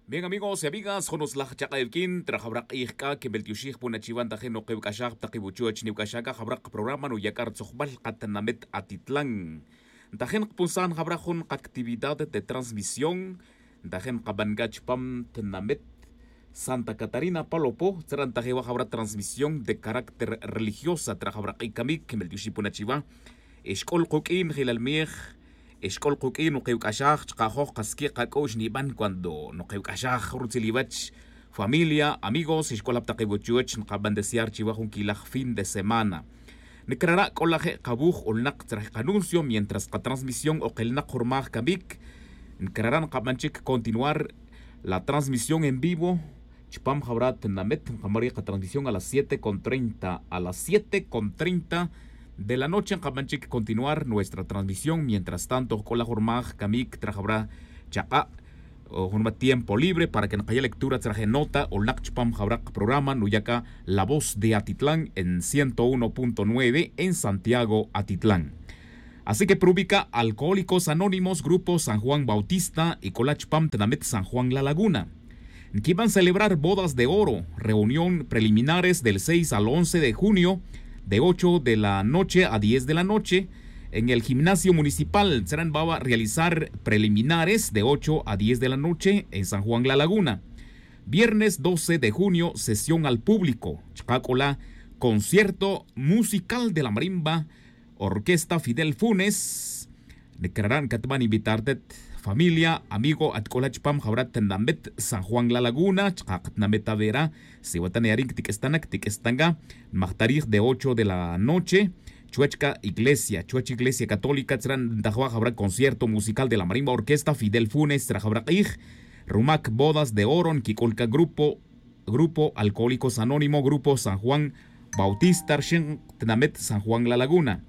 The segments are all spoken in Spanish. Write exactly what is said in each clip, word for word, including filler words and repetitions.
Bien amigos y amigas, jonos la chaqailkin, trajabrak ihka, que beltiushik punachivan tajen no kebkashak, takibuchuach niukashaka, jabrak programa no yakar tzohbal katanamet atitlán. Tajen punsan jabrajun actividad de transmisión, tajen kabangach pam tenamet Santa Catarina Palopo, tran tajewa jabra transmisión de carácter religiosa, trajabrak ikamik, que beltiushi punachiva, eshkol kokin hilalmiech, Eshkol kuki no kashach chqajoq qaski qakosh niban cuando no kashach rutilibach familia, amigos, eshkol aptaqibuchuch nqabandesiar chibajun kilaj fin de semana. Nekrara kolaje qabuj ulnaq traj anuncio mientras qa transmisión o qelnaq jormaj kamik. Nekraran qabanchik continuar la transmisión en vivo. Chpam jabrat namet qamari qa transmisión a las siete con treinta a las siete con treinta de la noche en Kabanchik continuar nuestra transmisión. Mientras tanto, con la jornada Kamik trajabra chaqa o un tiempo libre para que no haya lectura traje nota o lakchpam jabra programa Nuyaka La Voz de Atitlán en ciento uno punto nueve en Santiago Atitlán. Así que prubica Alcohólicos Anónimos, Grupo San Juan Bautista y Colachpam Tenamet San Juan La Laguna, que van a celebrar bodas de oro, reunión preliminares del seis al once de junio de ocho de la noche a diez de la noche en el gimnasio municipal. Serán va a realizar preliminares de ocho a diez de la noche en San Juan La Laguna. Viernes doce de junio, sesión al público. Chacacola, concierto musical de la marimba, orquesta Fidel Funes. Declararán que te van a invitarte familia, amigo, atcolachpam, jabrat tendambet, San Juan La Laguna, chakatnameta vera, si watanearik tikestanak, tikestanga, mahtarij de ocho de la noche, Chuechca Iglesia, Chuech Iglesia Católica, tran dajwa jabrat concierto musical de la marimba orquesta Fidel Funes, trajabrakij, Rumac Bodas de Oro, Kikolka Grupo, Grupo Alcohólicos Anónimo, Grupo San Juan Bautista, Tenamet, San Juan La Laguna.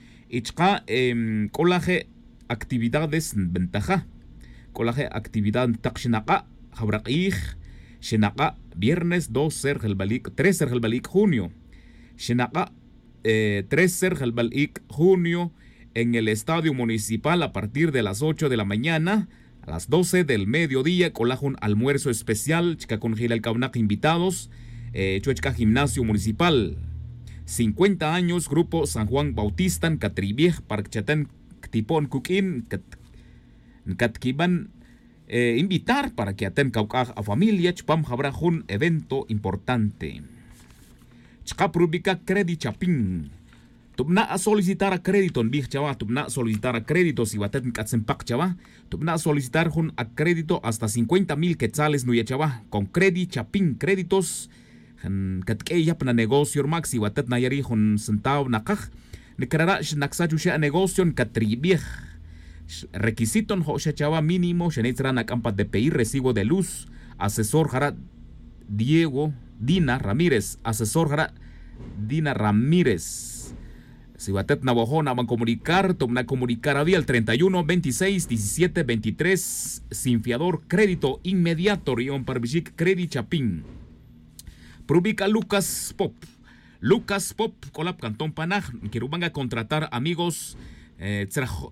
Ichka, eh, colaje, actividades ventaja. Colaje actividad takshinaka, jabraij, shenaka, viernes dos ser helbalik, tres ser helbalik junio. Shenaka, eh, tres ser helbalik junio en el estadio municipal a partir de las ocho de la mañana a las doce del mediodía. Colaje un almuerzo especial, chica con el kaunak invitados, eh, chuechka gimnasio municipal. cincuenta años, Grupo San Juan Bautista, en Catribiej, Parchatán, Tipón Kukin, Katkiban, eh, invitar para que aten caucaj a familia, chpam habrá un evento importante. Chkaprubika Credit Chapin. Tubna a solicitar a crédito en Big Chava, tubna a solicitar a crédito si baten katsempak Chava, tubna a solicitar un a crédito hasta cincuenta mil quetzales nuya Chava, con Credit Chapin, créditos, katkeya para negocio max si batet nayari un centavo nakaj. Declarar naxachusha negocio en Catribiej. Requisito en Chava mínimo, Shenetran a campa de pedir recibo de luz. Asesor Jara Diego Dina Ramírez. Asesor Jara Dina Ramírez. Si batet navojona van a comunicar, tomna comunicar a el treinta y uno, veintiséis, diecisiete, veintitrés. Sin fiador, crédito inmediato, Rion Parbichic, Credit Chapín. Prubica Lucas Pop. Lucas Pop, Colap Cantón Panaj, que van a contratar amigos, eh,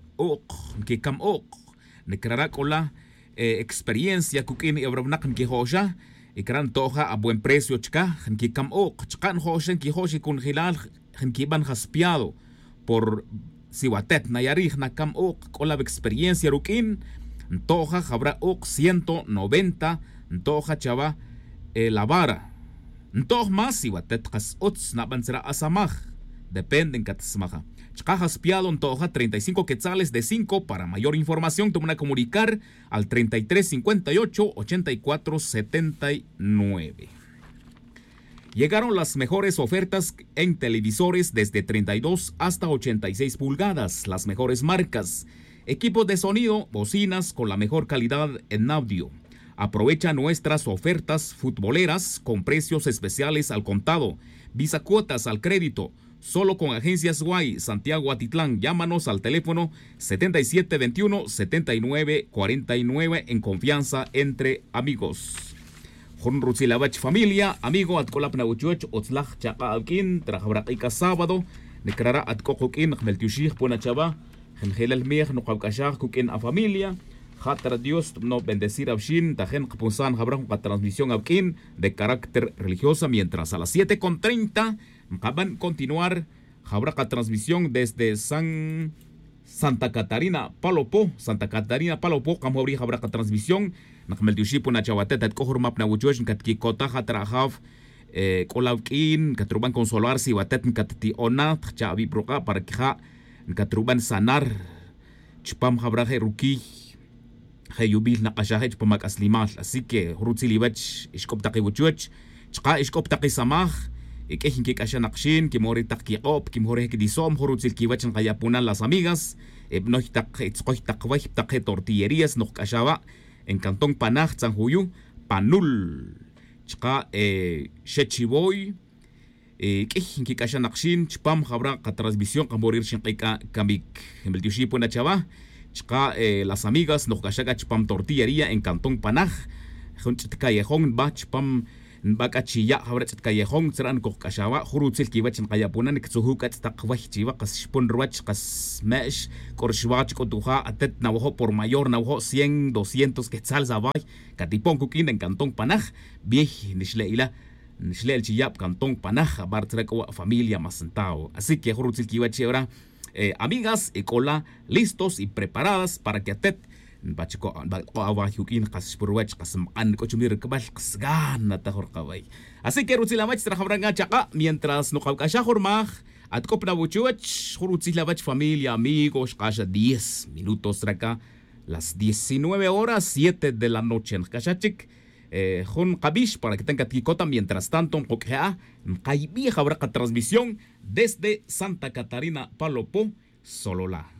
que cam ok, necrará cola, eh, experiencia, kukin y abrabnak que hoja, y gran toja a buen precio, chka, que cam ok, chkan hoja, que hoja con hilal, que van jaspiado por siwatet, nayarij, na cam ok, cola experiencia, rukin, toja, habrá ok, ciento noventa, toja chava, eh, la vara. Ntoh más si watet kas ots na bansera asamaj. Dependen katsmaja. Chkajas piado ntoja treinta y cinco quetzales de cinco. Para mayor información toman a comunicar al treinta y tres cincuenta y ocho ochenta y cuatro setenta y nueve. Llegaron las mejores ofertas en televisores desde treinta y dos hasta ochenta y seis pulgadas. Las mejores marcas. Equipos de sonido, bocinas con la mejor calidad en audio. Aprovecha nuestras ofertas futboleras con precios especiales al contado. Visa cuotas al crédito. Solo con Agencias Guay, Santiago Atitlán. Llámanos al teléfono setenta y siete veintiuno, setenta y nueve cuarenta y nueve en confianza entre amigos. Jun Rutzilabach familia, amigo Atkolap Nauchuech, Otzlach Chaqalkin, Trajabraika sábado, Necrara Atkokukin, Meltushich Punachaba, Gengel el Mier, Nokakashar, Kukin a familia. Jatra Dios no bendecir a Shin, Tajen Punsan habrá una transmisión aquí de carácter religiosa, mientras a las siete con treinta van a continuar habrá una transmisión desde San Santa Catarina Palopó, Santa Catarina Palopó, como habría habrá una transmisión, Nakmel Diushipo na Chawateta, Kohor Map na Wujosh, Katkikota, Hatrahav, Kolaukin, Katruban consolarse, Watet, Katti Ona, Chavi Broca, para que ha Katruban sanar, Chpam habrá Heruki. Hayubil nakashahej pamak aslimal, así que Hurutzilibach iskop taqi wuchuch, chqa iskop taqi samaj, ikehin que kasha naqshin, que mori taqi qop, que mori que disom, Hurutzil kibach qayapunan las amigas, ebnoh taqi tzqoh taqwaj taqi tortillerías noh kashaba en Cantón Panaj Tzanjuyu, Panul, chqa eh Shechiboy, ikehin que kasha naqshin, chpam habra qa transmisión qamorir shinqika kamik, el diushipo na chava. Eh, las amigas nos cachaga chpam tortillería en Cantón Panaj junto callejón ba chpam ba cachilla habrá callejón serán co cachaba jurutzil kibach qayapunan ktsuhuka taqwaj chiva qasipun ruach qas mesh korshwach kotuja atet nawo por mayor nawo cien doscientos quetzal zabay katipon kukin en Cantón Panaj viej nishleila nishle el chillap Cantón Panaj bartreko familia masentao, así que jurutzil kibach ahora Eh, amigas y cola listos y preparadas para que atet bachico awajukin qaspuruach qasman kochumir kabal qasgan natahor qaway. Así que rutzilamach trajabranga chaqa mientras no qawkasha jormaj atkopna buchuach rutzilamach familia amigos qasha diez minutos traca las diecinueve horas siete de la noche en kashachik eh Jun Kabish para que tenga ticota. Mientras tanto, habrá transmisión desde Santa Catarina Palopó, Solola.